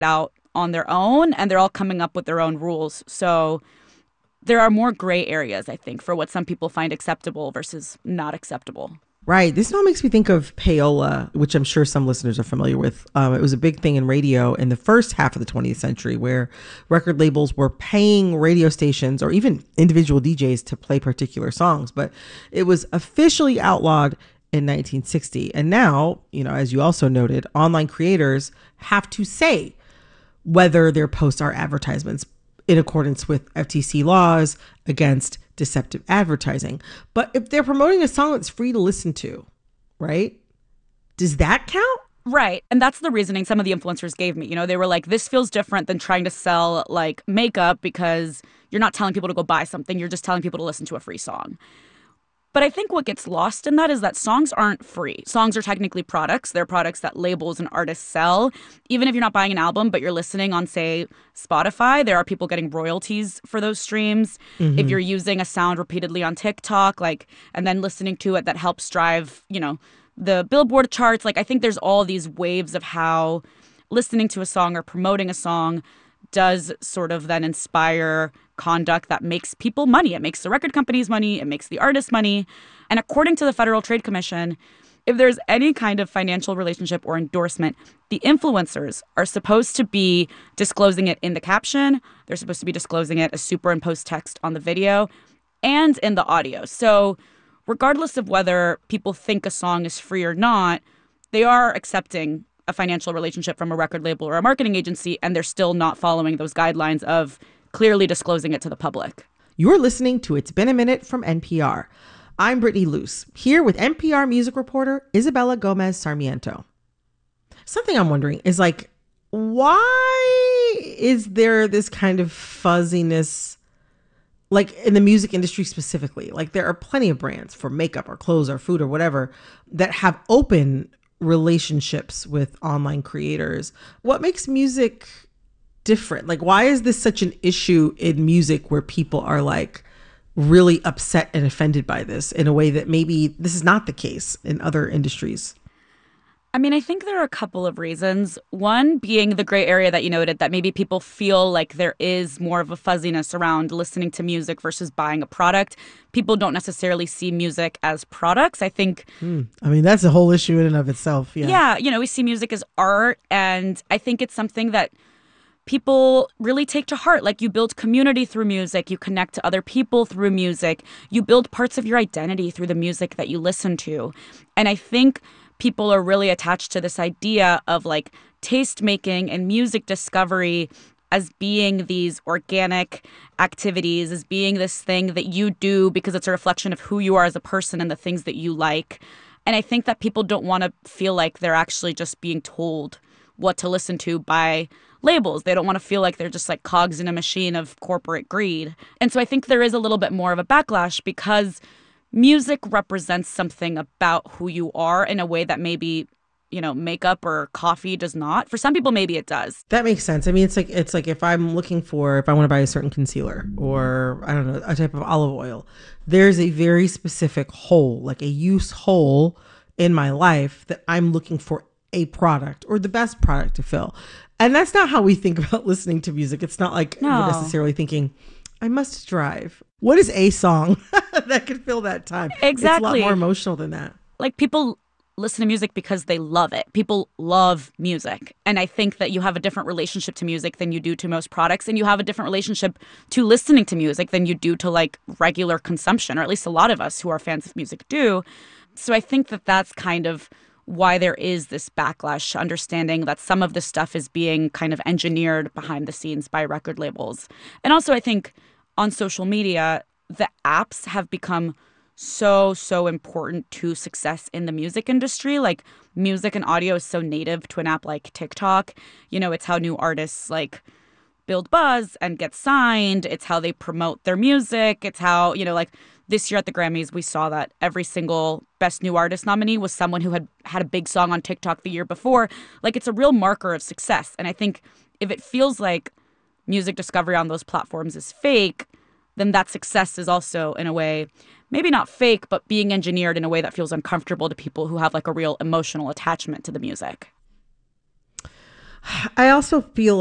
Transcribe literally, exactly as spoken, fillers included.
out on their own, and they're all coming up with their own rules. So there are more gray areas, I think, for what some people find acceptable versus not acceptable. Right. This all makes me think of payola, which I'm sure some listeners are familiar with. Um, it was a big thing in radio in the first half of the twentieth century, where record labels were paying radio stations or even individual D Js to play particular songs. But it was officially outlawed in nineteen sixty. And now, you know, as you also noted, online creators have to say whether their posts are advertisements in accordance with F T C laws against deceptive advertising. But if they're promoting a song that's free to listen to, right? Does that count? Right. And that's the reasoning some of the influencers gave me. You know, they were like, this feels different than trying to sell like makeup because you're not telling people to go buy something. You're just telling people to listen to a free song. But I think what gets lost in that is that songs aren't free. Songs are technically products. They're products that labels and artists sell. Even if you're not buying an album, but you're listening on, say, Spotify, there are people getting royalties for those streams. Mm-hmm. If you're using a sound repeatedly on TikTok, like, and then listening to it, that helps drive, you know, the Billboard charts. Like, I think there's all these waves of how listening to a song or promoting a song does sort of then inspire conduct that makes people money. It makes the record companies money. It makes the artists money. And according to the Federal Trade Commission, if there's any kind of financial relationship or endorsement, the influencers are supposed to be disclosing it in the caption. They're supposed to be disclosing it as superimposed text on the video and in the audio. So regardless of whether people think a song is free or not, they are accepting a financial relationship from a record label or a marketing agency, and they're still not following those guidelines of clearly disclosing it to the public. You're listening to It's Been a Minute from N P R. I'm Brittany Luce, here with N P R music reporter Isabella Gomez Sarmiento. Something I'm wondering is like, why is there this kind of fuzziness, like in the music industry specifically? Like there are plenty of brands for makeup or clothes or food or whatever that have open relationships with online creators. What makes music different? Like, why is this such an issue in music where people are like really upset and offended by this in a way that maybe this is not the case in other industries? I mean, I think there are a couple of reasons. One being the gray area that you noted, that maybe people feel like there is more of a fuzziness around listening to music versus buying a product. People don't necessarily see music as products. I think... Mm, I mean, that's a whole issue in and of itself. Yeah. Yeah, you know, we see music as art, and I think it's something that people really take to heart. Like, you build community through music, you connect to other people through music, you build parts of your identity through the music that you listen to. And I think people are really attached to this idea of like taste making and music discovery as being these organic activities, as being this thing that you do because it's a reflection of who you are as a person and the things that you like. And I think that people don't want to feel like they're actually just being told what to listen to by labels. They don't want to feel like they're just like cogs in a machine of corporate greed. And so I think there is a little bit more of a backlash because music represents something about who you are in a way that maybe, you know, makeup or coffee does not. For some people, maybe it does. That makes sense. I mean, it's like it's like if I'm looking for, if I want to buy a certain concealer or, I don't know, a type of olive oil, there's a very specific hole, like a use hole in my life that I'm looking for a product or the best product to fill. And that's not how we think about listening to music. It's not like no. we're necessarily thinking, I must drive. What is a song that could fill that time? Exactly. It's a lot more emotional than that. Like, people listen to music because they love it. People love music. And I think that you have a different relationship to music than you do to most products. And you have a different relationship to listening to music than you do to like regular consumption, or at least a lot of us who are fans of music do. So I think that that's kind of why there is this backlash, understanding that some of this stuff is being kind of engineered behind the scenes by record labels. And also, I think on social media, the apps have become so, so important to success in the music industry. Like, music and audio is so native to an app like TikTok. You know, it's how new artists like build buzz and get signed. It's how they promote their music. It's how, you know, like this year at the Grammys, we saw that every single Best New Artist nominee was someone who had had a big song on TikTok the year before. Like, it's a real marker of success. And I think if it feels like music discovery on those platforms is fake, then that success is also, in a way, maybe not fake, but being engineered in a way that feels uncomfortable to people who have like a real emotional attachment to the music. I also feel